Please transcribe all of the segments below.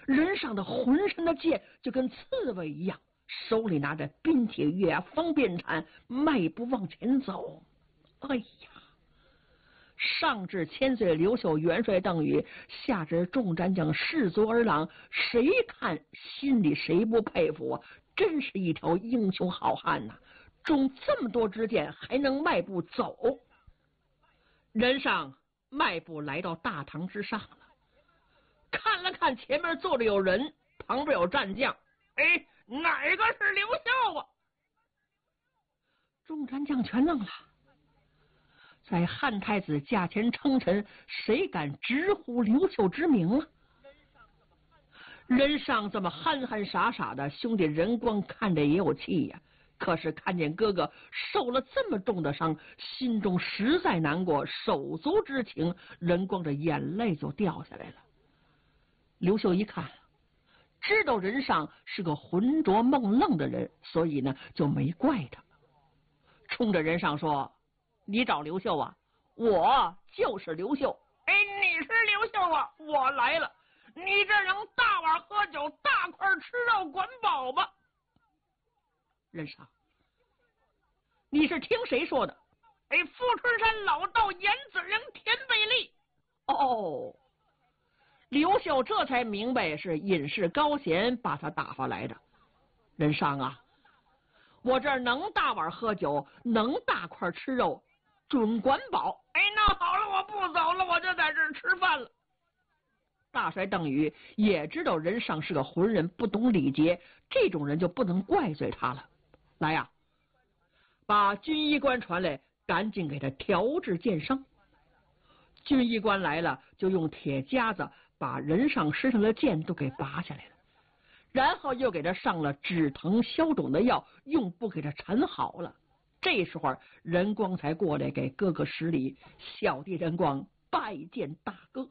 人上的浑身的剑就跟刺猬一样，手里拿着冰铁月方便铲，迈步往前走。哎呀！上至千岁刘秀、元帅邓禹，下至众战将士卒儿郎，谁看心里谁不佩服啊？真是一条英雄好汉呐！中这么多支箭还能迈步走。人上迈步来到大堂之上了，看了看前面坐着有人，旁边有战将，哎，哪个是刘秀啊？众战将全愣了。在汉太子驾前称臣，谁敢直呼刘秀之名啊？人上这么憨憨傻傻的，兄弟仁光看着也有气呀。可是看见哥哥受了这么重的伤，心中实在难过，手足之情，仁光的眼泪就掉下来了。刘秀一看，知道人上是个浑浊梦愣的人，所以呢就没怪他，冲着人上说：“你找刘秀啊？我就是刘秀。”哎，你是刘秀啊？我来了。你这能大碗喝酒，大块吃肉，管饱吗？人上，你是听谁说的？哎，富春山老道严子仁田贝利。哦，刘秀这才明白是隐士高贤把他打发来的。人上啊，我这儿能大碗喝酒，能大块吃肉，准管饱。哎，那好了，我不走了，我就在这儿吃饭了。大帅邓禹也知道人上是个浑人，不懂礼节，这种人就不能怪罪他了。来呀，把军医官传来，赶紧给他调治剑伤。军医官来了，就用铁夹子把人上身上的剑都给拔下来了，然后又给他上了止疼消肿的药，用布给他缠好了。这时候仁光才过来给哥哥施礼，小弟仁光拜见大哥。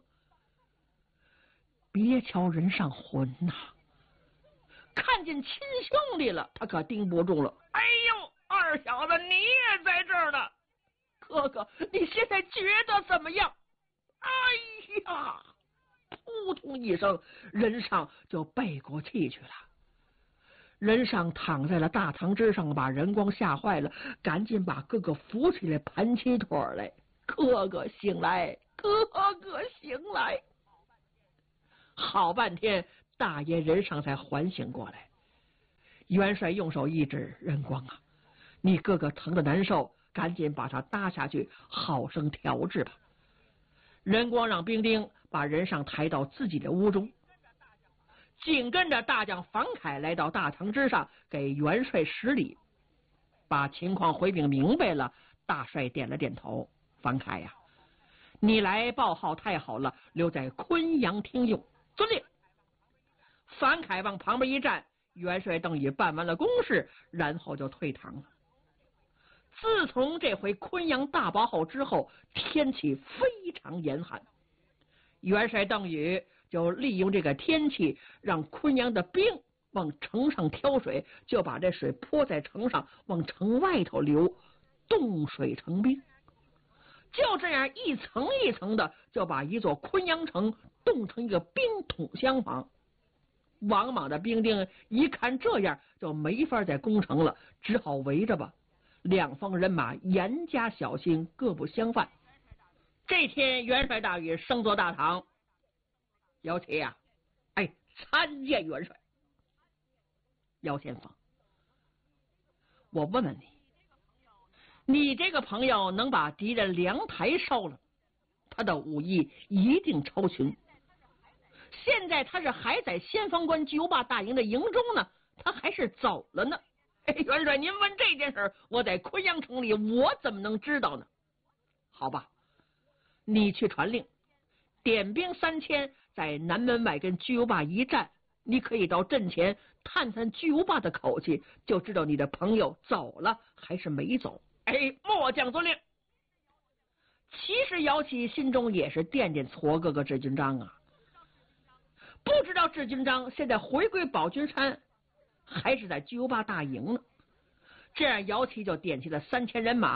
别瞧人上浑呐，看见亲兄弟了，他可盯不住了。哎呦，二小子你也在这儿呢，哥哥你现在觉得怎么样？哎呀，扑通一声，人上就背过气去了。人上躺在了大堂之上，把仁光吓坏了，赶紧把哥哥扶起来，盘起腿来。哥哥醒来，哥哥醒来。好半天，大爷人上才缓醒过来。元帅用手一指：“仁光啊，你哥哥疼得难受，赶紧把他搭下去，好生调治吧。”仁光让兵丁把人上抬到自己的屋中，紧跟着大将樊凯来到大堂之上，给元帅施礼，把情况回禀明白了。大帅点了点头：“樊凯呀，你来报号太好了，留在昆阳听用。”遵令。樊凯往旁边一站，元帅邓禹办完了公事，然后就退堂了。自从这回昆阳大báo后之后，天气非常严寒，元帅邓禹就利用这个天气，让昆阳的兵往城上挑水，就把这水泼在城上，往城外头流，冻水成冰。就这样一层一层的，就把一座昆阳城冻成一个冰桶厢房。王莽的兵丁一看这样，就没法再攻城了，只好围着吧。两方人马严加小心，各不相犯。这天，元帅大禹升坐大堂，姚琦呀，哎，参见元帅。姚先锋，我问问你，你这个朋友能把敌人粮台烧了，他的武艺一定超群。现在他是还在先锋关巨无霸大营的营中呢，他还是走了呢。哎，元帅，您问这件事，我在昆阳城里，我怎么能知道呢？好吧，你去传令，点兵3000，在南门外跟巨无霸一战。你可以到阵前探探巨无霸的口气，就知道你的朋友走了还是没走。哎，末将遵令。其实姚琦心中也是惦记矬哥哥智军章啊，不知道智军章现在回归宝君山，还是在巨无霸大营呢。这样姚琦就点起了3000人马，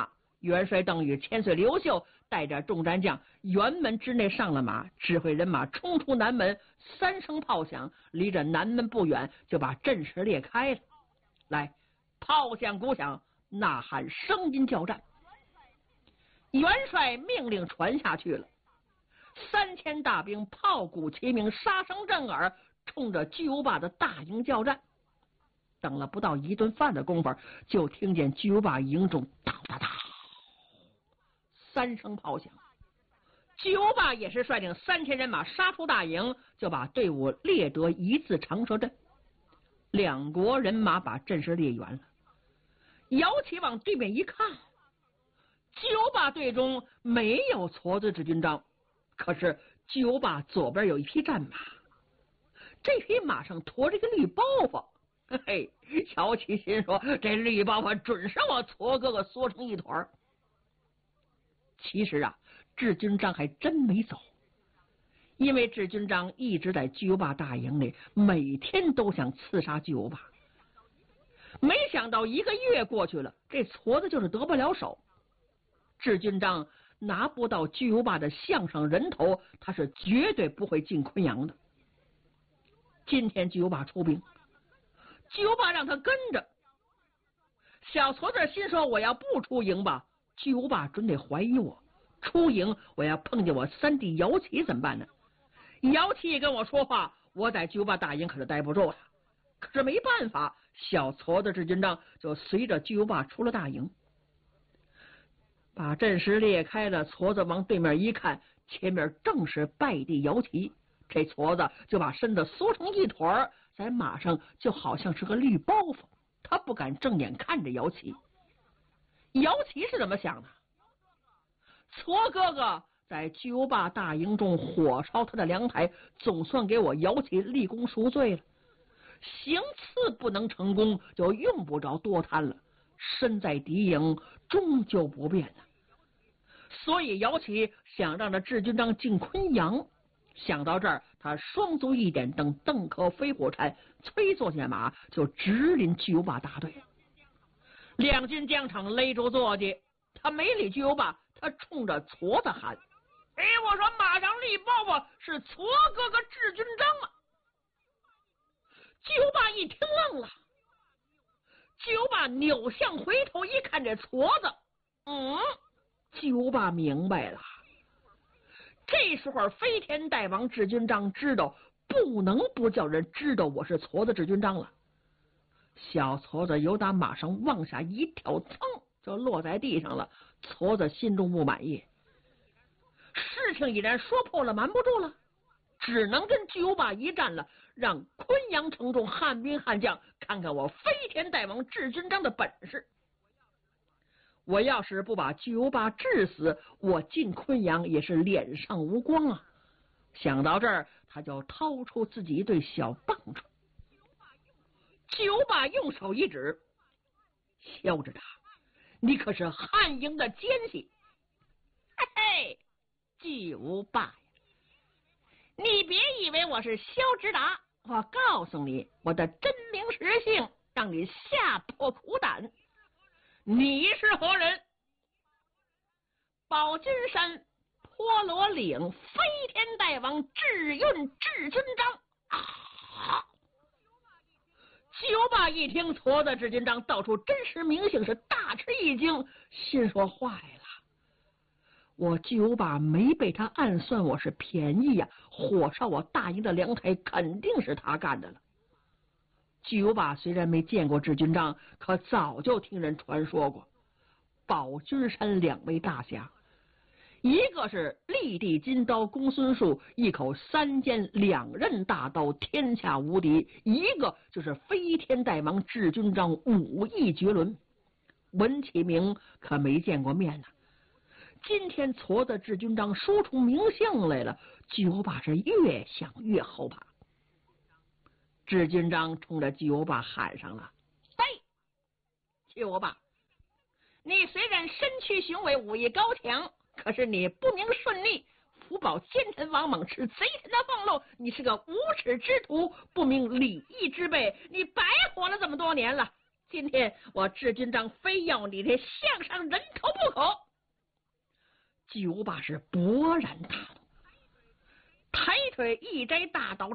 元帅邓禹、千岁刘秀带着众战将辕门之内上了马，指挥人马冲出南门，3声炮响，离着南门不远就把阵势裂开了。来，炮响鼓响，呐喊声音交战。元帅命令传下去了，3000大兵炮鼓齐鸣，杀声震耳，冲着巨无霸的大营交战。等了不到1顿饭的功夫，就听见巨无霸营中当当当3声炮响。巨无霸也是率领3000人马杀出大营，就把队伍列得一字长蛇阵。两国人马把阵势列圆了。姚启往对面一看，巨无霸队中没有矬子之军章，可是巨无霸左边有一匹战马，这匹马上驮着一个绿包袱。嘿嘿，姚启心说，这绿包袱准是我矬哥哥缩成一团。其实啊，智军章还真没走，因为智军章一直在巨无霸大营里，每天都想刺杀巨无霸。没想到1个月过去了，这矬子就是得不了手。智军章拿不到巨无霸的项上人头，他是绝对不会进昆阳的。今天巨无霸出兵，巨无霸让他跟着。小矬子心说，我要不出营吧，巨无霸准得怀疑我，出营我要碰见我三弟姚启怎么办呢？姚启一跟我说话，我在巨无霸大营可是待不住了。可是没办法，小矬子智军章就随着巨无霸出了大营，把阵势裂开了。矬子往对面一看，前面正是败地姚启，这矬子就把身子缩成一团，在马上就好像是个绿包袱，他不敢正眼看着姚启。姚启是怎么想的？矬哥哥在巨无霸大营中火烧他的凉台，总算给我姚启立功赎罪了。行刺不能成功，就用不着多贪了。身在敌营，终究不变了。所以姚启想让这智军章进昆阳。想到这儿，他双足一点，等邓口飞虎蝉催坐下马，就直临巨无霸大队。两军将场勒住坐骑，他没理巨无霸，他冲着矬子喊：“哎，我说马上立包袱是矬哥哥智军章啊！”巨无霸一听愣了，巨无霸扭向回头一看，这矬子，巨无霸明白了。这时候飞天大王智军章知道，不能不叫人知道我是矬子智军章了。小矬子由打马上往下一跳，噌就落在地上了。矬子心中不满意，事情已然说破了，瞒不住了，只能跟巨无霸一战了，让昆阳城中汉兵汉将看看我飞天大王智军章的本事。我要是不把巨无霸治死，我进昆阳也是脸上无光啊！想到这儿，他就掏出自己一对小棒槌。巨无霸用手一指：“肖直达，你可是汉营的奸细！”嘿嘿，巨无霸呀，你别以为我是肖直达，我告诉你我的真名实姓，让你吓破苦胆。你是何人？宝君山坡罗岭飞天大王智运智军章啊！巨无霸一听矬子智军章道出真实名姓，是大吃一惊，心说坏了，我巨无霸没被他暗算我是便宜呀，火烧我大营的凉台肯定是他干的了。巨无霸虽然没见过智军章，可早就听人传说过宝君山2位大侠，一个是立地金刀公孙述，一口3尖2刃大刀，天下无敌；一个就是飞天大王智军章，武艺绝伦。闻其名可没见过面呢。今天矬子智军章说出名姓来了，巨无霸是越想越后怕。智军章冲着巨无霸喊上了：“嘿，巨无霸，你虽然身躯雄伟，武艺高强，可是你不明顺利，福保奸臣王猛，吃贼臣的俸禄，你是个无耻之徒，不明礼义之辈，你白活了这么多年了。 今天我智军长非要你的项上人头不可。巨无霸是勃然大怒，抬腿一摘大刀